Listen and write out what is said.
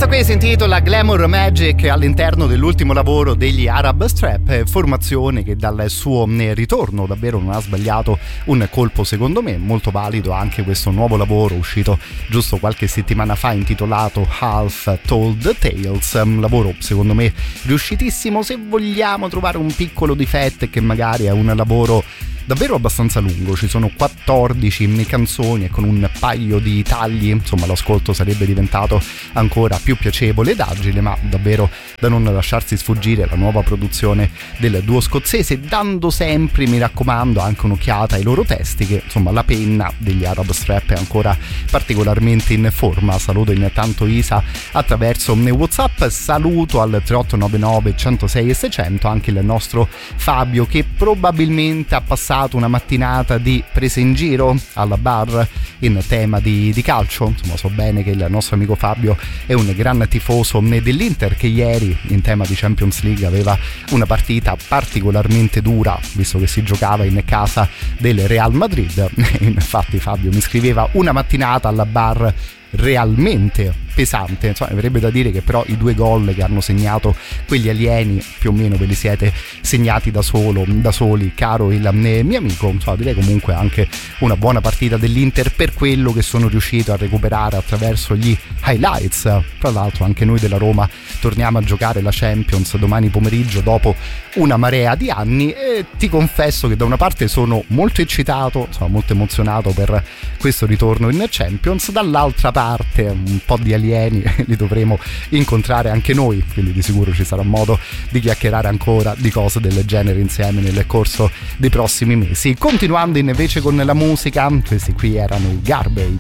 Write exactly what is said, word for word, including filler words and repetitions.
Questa qui si intitola Glamour Magic, all'interno dell'ultimo lavoro degli Arab Strap, formazione che dal suo ritorno davvero non ha sbagliato un colpo, secondo me molto valido anche questo nuovo lavoro uscito giusto qualche settimana fa intitolato Half Told Tales, un lavoro secondo me riuscitissimo. Se vogliamo trovare un piccolo difetto, che magari è un lavoro davvero abbastanza lungo, ci sono quattordici canzoni e con un paio di tagli, insomma l'ascolto sarebbe diventato ancora più piacevole ed agile, ma davvero da non lasciarsi sfuggire la nuova produzione del duo scozzese, dando sempre, mi raccomando, anche un'occhiata ai loro testi, che insomma la penna degli Arab Strap è ancora particolarmente in forma. Saluto intanto Isa attraverso WhatsApp, saluto al tre otto nove nove, centosei e seicento anche il nostro Fabio, che probabilmente ha passato una mattinata di prese in giro alla bar in tema di, di calcio. Insomma, so bene che il nostro amico Fabio è un gran tifoso dell'Inter, che ieri in tema di Champions League aveva una partita particolarmente dura, visto che si giocava in casa del Real Madrid. Infatti Fabio mi scriveva una mattinata alla bar realmente pesante, insomma, avrebbe da dire che però i due gol che hanno segnato quegli alieni più o meno ve li siete segnati da solo da soli, caro il mio amico. Insomma, direi comunque anche una buona partita dell'Inter per quello che sono riuscito a recuperare attraverso gli highlights. Tra l'altro anche noi della Roma torniamo a giocare la Champions domani pomeriggio dopo una marea di anni, e ti confesso che da una parte sono molto eccitato, sono molto emozionato per questo ritorno in Champions, dall'altra parte un po' di alieni li dovremo incontrare anche noi, quindi di sicuro ci sarà modo di chiacchierare ancora di cose del genere insieme nel corso dei prossimi mesi. Continuando invece con la musica, questi qui erano i Garbage.